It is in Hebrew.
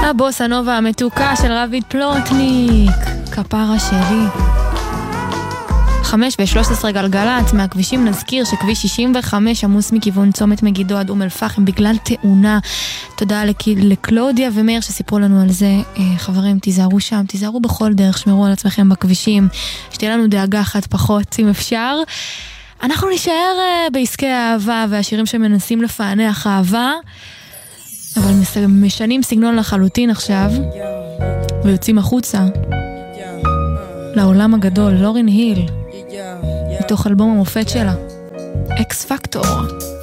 הבוסה נובה המתוקה של רביד פלוטניק, כפרה שלי. 5:13 גלגלת, מהכבישים נזכיר שכביש 65 עמוס מכיוון צומת מגידו עד אום אל-פחם בגלל תאונה. תודה לקלודיה ומאיר שסיפרו לנו על זה. חברים, תיזהרו שם, תיזהרו בכל דרך, שמרו על עצמכם בכבישים, שתהיה לנו דאגה אחת פחות אם אפשר. אנחנו נשאר בעסקי האהבה והשירים שמנסים לפענח אהבה, אבל משנים סגנון לחלוטין עכשיו ויוצאים החוצה לעולם הגדול. לורין היל מתוך אלבום המופת שלה, אקס פקטור.